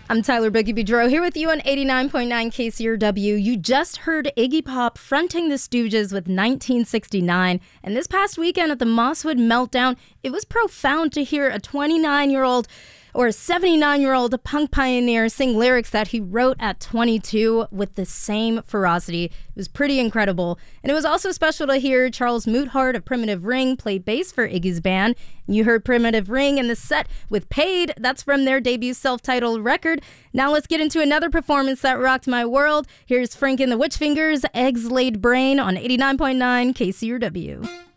I'm Tyler Boogie Boudreaux here with you on 89.9 KCRW. You just heard Iggy Pop fronting the Stooges with 1969. And this past weekend at the Mosswood Meltdown, it was profound to hear a 29-year-old or a 79-year-old punk pioneer sing lyrics that he wrote at 22 with the same ferocity. It was pretty incredible. And it was also special to hear Charles Moothart of Primitive Ring play bass for Iggy's band. You heard Primitive Ring in the set with Paid. That's from their debut self-titled record. Now let's get into another performance that rocked my world. Here's Frank and the Witchfingers, Eggs Laid Brain on 89.9 KCRW.